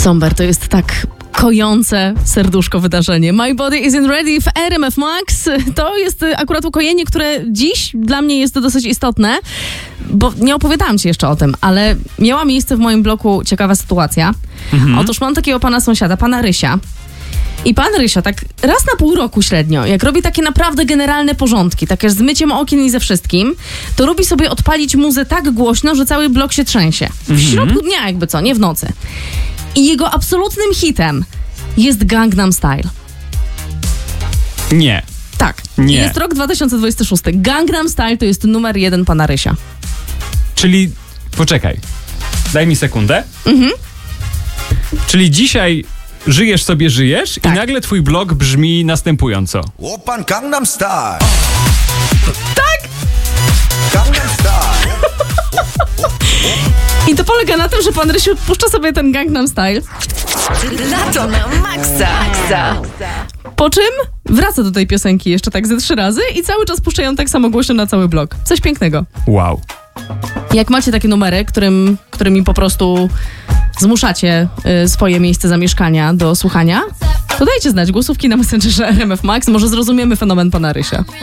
Somber to jest tak kojące serduszko wydarzenie. My Body Isn't Ready w RMF Max. To jest akurat ukojenie, które dziś dla mnie jest dosyć istotne, bo nie opowiadałam ci jeszcze o tym, ale miała miejsce w moim bloku ciekawa sytuacja. Otóż mam takiego pana sąsiada, pana Rysia. I pan Rysia tak raz na pół roku średnio, jak robi takie naprawdę generalne porządki, takie z myciem okien i ze wszystkim, to lubi sobie odpalić muzę tak głośno, że cały blok się trzęsie. W środku dnia jakby co, nie w nocy. I jego absolutnym hitem jest Gangnam Style. Nie. Tak. Nie. Jest rok 2026. Gangnam Style to jest numer 1 pana Rysia. Czyli, poczekaj, daj mi sekundę. Czyli dzisiaj żyjesz i nagle twój blog brzmi następująco. Open Gangnam Style. Tak! Gangnam Style. I to polega na tym, że pan Rysiu puszcza sobie ten Gangnam Style. Lato na maksa. Po czym wraca do tej piosenki jeszcze tak ze 3 razy i cały czas puszczają tak samo głośno na cały blok. Coś pięknego. Wow. Jak macie takie numery, którymi po prostu zmuszacie swoje miejsce zamieszkania do słuchania, to dajcie znać. Głosówki na Messengerze RMF Max. Może zrozumiemy fenomen pana Rysia.